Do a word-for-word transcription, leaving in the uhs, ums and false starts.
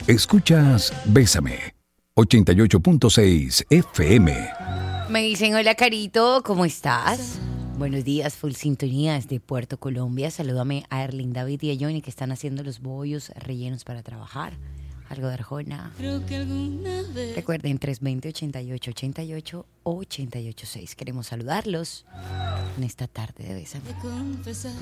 Escuchas Bésame, ochenta y ocho punto seis F M. Me dicen, hola Carito, ¿cómo estás? Buenos días, full sintonía desde Puerto Colombia. Salúdame a Erling, David y a Johnny que están haciendo los bollos rellenos para trabajar. Algo de Arjona. Recuerden, tres dos cero, ochenta y ocho, ochenta y ocho, ochenta y ocho seis. Queremos saludarlos en esta tarde de Bésame.